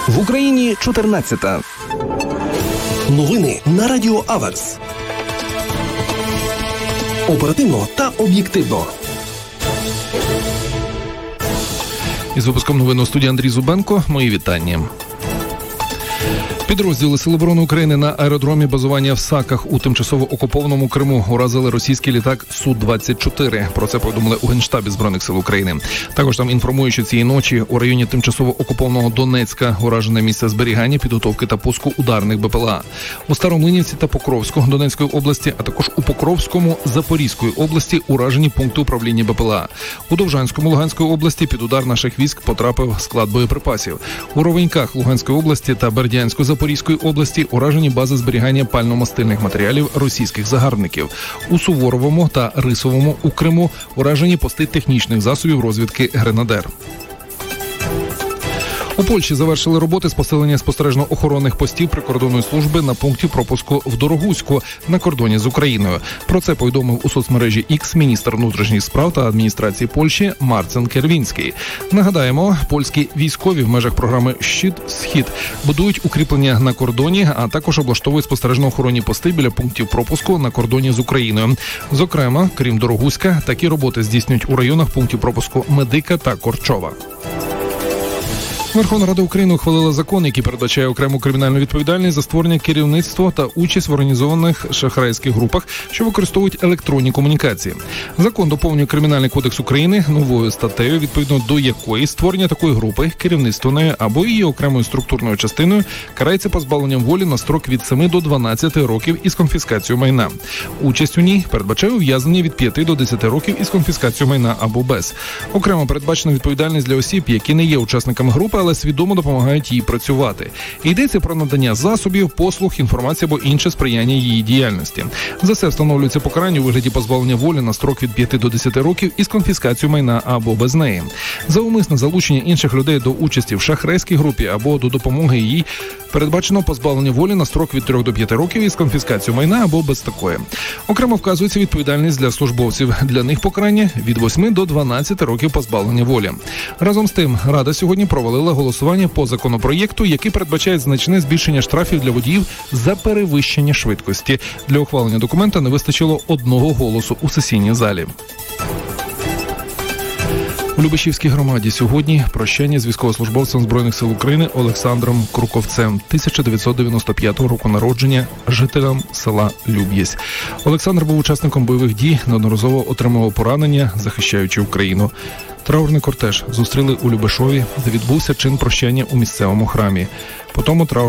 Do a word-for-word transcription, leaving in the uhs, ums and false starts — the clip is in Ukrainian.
В Україні чотирнадцята. Новини на Радіо Аверс. Оперативно та об'єктивно. Із випуском новин у студії Андрій Зубенко. Мої вітання. Підрозділи Сил оборони України на аеродромі базування в Саках у тимчасово окупованому Криму уразили російський літак Су двадцять чотири. Про це повідомили у Генштабі Збройних сил України. Також там інформують, що цієї ночі у районі тимчасово окупованого Донецька уражене місце зберігання, підготовки та пуску ударних БПЛА. У Старомлинівці та Покровську Донецької області, а також у Покровському Запорізької області уражені пункти управління БПЛА. У Довжанському Луганської області під удар наших військ потрапив склад боєприпасів. У Ровеньках Луганської області та Бердянську Запорізької області уражені бази зберігання пально-мастильних матеріалів російських загарбників. У Суворовому та Рисовому у Криму уражені пости технічних засобів розвідки «Гренадер». У Польщі завершили роботи з посилення спостережно-охоронних постів прикордонної служби на пункті пропуску в Дорогуську на кордоні з Україною. Про це повідомив у соцмережі X міністр внутрішніх справ та адміністрації Польщі Марцин Кервінський. Нагадаємо, польські військові в межах програми «Щит-Схід» будують укріплення на кордоні, а також облаштовують спостережно-охоронні пости біля пунктів пропуску на кордоні з Україною. Зокрема, крім Дорогуська, такі роботи здійснюють у районах пунктів пропуску Медика та Корчова. Верховна Рада України ухвалила закон, який передбачає окрему кримінальну відповідальність за створення керівництва та участь в організованих шахрайських групах, що використовують електронні комунікації. Закон доповнює Кримінальний кодекс України новою статтею, відповідно до якої створення такої групи, керівництво нею або її окремою структурною частиною карається позбавленням волі на строк від семи до дванадцяти років із конфіскацією майна. Участь у ній передбачає ув'язнення від п'яти до десяти років із конфіскацією майна або без. Окремо передбачена відповідальність для осіб, які не є учасниками групи, але свідомо допомагають їй працювати. Йдеться про надання засобів, послуг, інформації або інше сприяння її діяльності. За це встановлюється покарання у вигляді позбавлення волі на строк від п'яти до десяти років із конфіскацією майна або без неї. За умисне залучення інших людей до участі в шахрайській групі або до допомоги їй передбачено позбавлення волі на строк від трьох до п'яти років із конфіскацією майна або без такої. Окремо вказується відповідальність для службовців. Для них покарання від восьми до дванадцяти років позбавлення волі. Разом з тим, Рада сьогодні провалила голосування по законопроєкту, який передбачає значне збільшення штрафів для водіїв за перевищення швидкості. Для ухвалення документа не вистачило одного голосу у сесійній залі. У Любешівській громаді сьогодні прощання з військовослужбовцем Збройних сил України Олександром Круковцем, тисяча дев'ятсот дев'яносто п'ятого року народження, жителем села Люб'язь. Олександр був учасником бойових дій, неодноразово отримував поранення, захищаючи Україну. Траурний кортеж зустріли у Любешові, де відбувся чин прощання у місцевому храмі. Потім траур